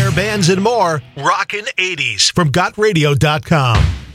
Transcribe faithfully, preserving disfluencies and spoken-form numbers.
bands, and more. Rockin' eighties from got radio dot com.